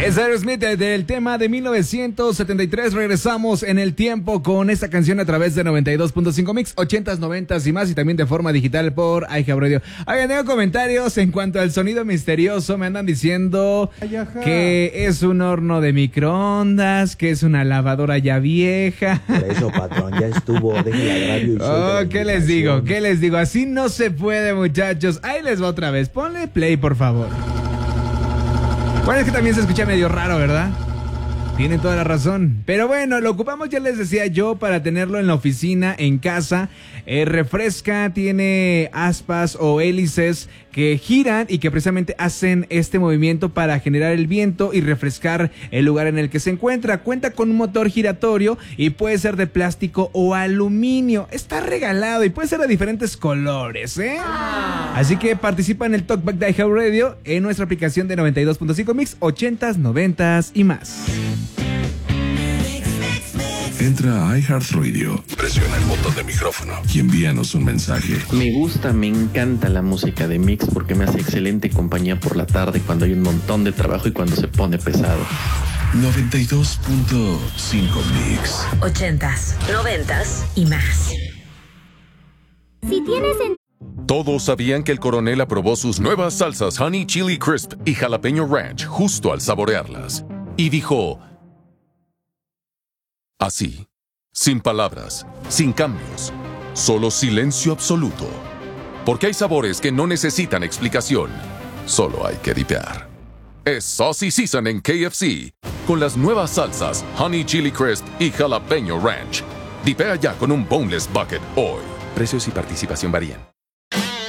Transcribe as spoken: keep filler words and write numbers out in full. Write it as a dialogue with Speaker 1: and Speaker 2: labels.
Speaker 1: Es Aerosmith del tema de mil novecientos setenta y tres. Regresamos en el tiempo con esta canción a través de noventa y dos punto cinco Mix, ochentas, noventas y más, y también de forma digital por iHeartRadio. Oigan, tengo comentarios en cuanto al sonido misterioso. Me andan diciendo que es un horno de microondas, que es una lavadora ya vieja.
Speaker 2: Por eso, patrón, ya estuvo. Dejen la radio y
Speaker 1: Oh, ¿qué les digo? ¿Qué les digo? Así no se puede, muchachos. Ahí les va otra vez. Ponle play, por favor. Bueno, es que también se escucha medio raro, ¿verdad? Tienen toda la razón. Pero bueno, lo ocupamos, ya les decía yo, para tenerlo en la oficina, en casa. Eh, refresca, tiene aspas o hélices que giran y que precisamente hacen este movimiento para generar el viento y refrescar el lugar en el que se encuentra. Cuenta con un motor giratorio y puede ser de plástico o aluminio. Está regalado y puede ser de diferentes colores, ¿eh? Ah. Así que participa en el Talkback de iHeartRadio en nuestra aplicación de noventa y dos punto cinco Mix, ochentas, noventas y más.
Speaker 3: Entra a iHeartRadio, presiona el botón de micrófono y envíanos un mensaje.
Speaker 4: Me gusta, me encanta la música de Mix porque me hace excelente compañía por la tarde cuando hay un montón de trabajo y cuando se pone pesado.
Speaker 3: noventa y dos punto cinco Mix.
Speaker 5: Ochentas, noventas y más.
Speaker 6: Si tienes en...
Speaker 7: Todos sabían que el coronel aprobó sus nuevas salsas Honey Chili Crisp y Jalapeño Ranch justo al saborearlas. Y dijo... Así, sin palabras, sin cambios, solo silencio absoluto. Porque hay sabores que no necesitan explicación, solo hay que dipear. Es Saucy Season en K F C, con las nuevas salsas Honey Chili Crisp y Jalapeño Ranch. Dipea ya con un Boneless Bucket hoy. Precios y participación varían.